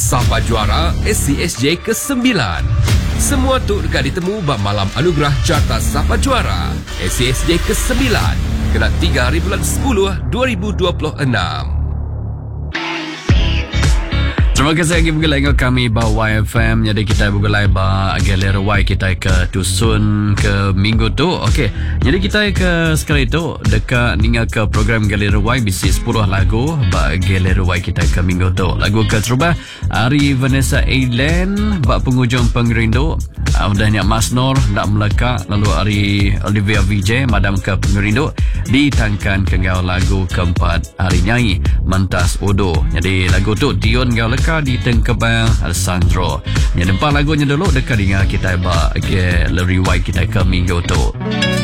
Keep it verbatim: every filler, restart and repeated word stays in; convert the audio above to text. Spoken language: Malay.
Sapa Juara S C S J kesembilan. Semua tu dekat ditemu bab malam anugerah Carta Sapa Juara S C S J kesembilan. Kena tiga hari bulan sepuluh dua ribu dua puluh enam. Terima kasih lagi bergelai dengan kami bawa Y F M. Jadi kita bergelai ba Galera Y kita ke Tusun ke minggu tu. Okey. Jadi kita ke sekali tu dekat ninga ke program Galera Y bisi sepuluh lagu ba Galera Y kita ke minggu tu. Lagu ke terubah Ari Vanessa Aileen ba penghujung pengerindu. Udahnya Mas Nur nak melekat. Lalu Ari Olivia Vijay Madam ke pengerindu ditangkan ke gau lagu keempat Ari Nyai Mentas Udo. Jadi lagu tu Dion gau lekat di Tengkebang Alessandro. Yang empat lagunya dulu dekat dengan kita ba ke Larry White kita ke minggu tu.